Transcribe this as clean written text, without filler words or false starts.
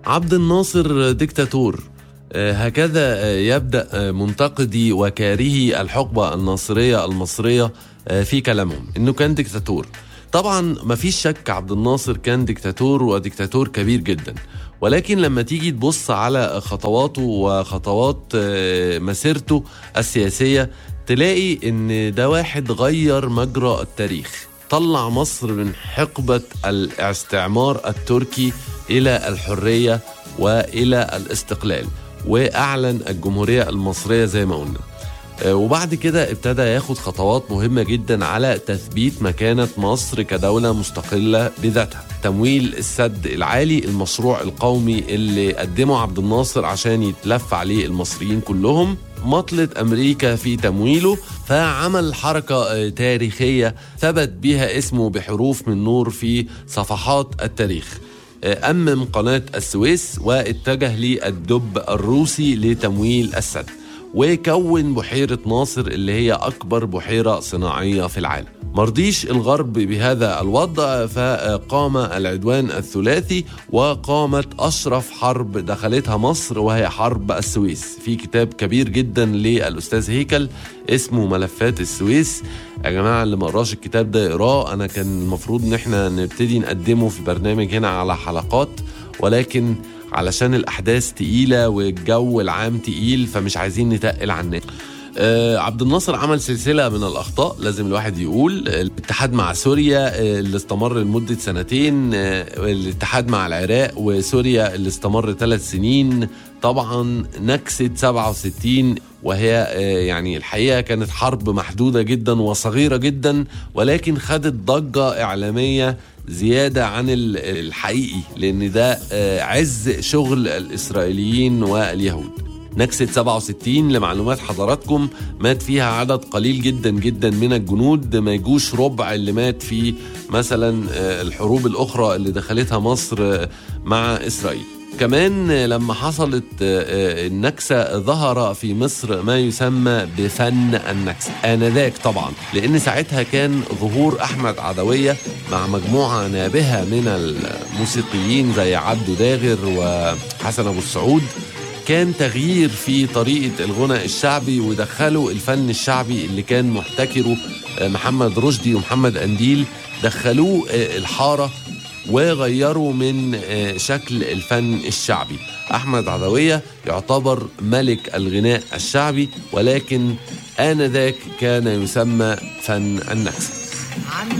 عبد الناصر ديكتاتور. هكذا يبدأ منتقدي وكارهي الحقبة الناصرية المصرية في كلامهم، إنه كان ديكتاتور. طبعا مفيش شك عبد الناصر كان ديكتاتور وديكتاتور كبير جدا، ولكن لما تيجي تبص على خطواته وخطوات مسيرته السياسية تلاقي إن ده واحد غير مجرى التاريخ، طلع مصر من حقبة الاستعمار التركي إلى الحرية وإلى الاستقلال، وأعلن الجمهورية المصرية زي ما قلنا. وبعد كده ابتدى ياخد خطوات مهمة جدا على تثبيت مكانة مصر كدولة مستقلة بذاتها. تمويل السد العالي، المشروع القومي اللي قدمه عبد الناصر عشان يتلف عليه المصريين كلهم، مطلت أمريكا في تمويله، فعمل حركة تاريخية ثبت بها اسمه بحروف من نور في صفحات التاريخ. أمم قناة السويس واتجه للدب الروسي لتمويل السد، وكون بحيرة ناصر اللي هي أكبر بحيرة صناعية في العالم. مرضيش الغرب بهذا الوضع، فقام العدوان الثلاثي، وقامت أشرف حرب دخلتها مصر وهي حرب السويس. في كتاب كبير جدا للأستاذ هيكل اسمه ملفات السويس. يا جماعة اللي ما قراش الكتاب ده يقراه، أنا كان المفروض إن احنا نبتدي نقدمه في برنامج هنا على حلقات، ولكن علشان الأحداث تقيلة والجو العام تقيل فمش عايزين نتقل على الناس. عبد الناصر عمل سلسلة من الأخطاء لازم الواحد يقول. الاتحاد مع سوريا اللي استمر لمدة 2 سنين، الاتحاد مع العراق وسوريا اللي استمر 3 سنين، طبعا نكسة 67 وهي يعني الحقيقة كانت حرب محدودة جدا وصغيرة جدا، ولكن خدت ضجة إعلامية زيادة عن الحقيقي، لأن ده عز شغل الإسرائيليين واليهود. نكسة 67 لمعلومات حضراتكم مات فيها عدد قليل جدا جدا من الجنود، ما يجوش ربع اللي مات في مثلا الحروب الأخرى اللي دخلتها مصر مع إسرائيل. كمان لما حصلت النكسة ظهر في مصر ما يسمى بفن النكسة آنذاك طبعا، لأن ساعتها كان ظهور أحمد عدوية مع مجموعة نابهة من الموسيقيين زي عبده داغر وحسن أبو السعود، كان تغيير في طريقة الغناء الشعبي، ودخلوا الفن الشعبي اللي كان محتكره محمد رشدي ومحمد أنديل، دخلوه الحارة وغيروا من شكل الفن الشعبي. أحمد عدوية يعتبر ملك الغناء الشعبي، ولكن آنذاك كان يسمى فن النكسة.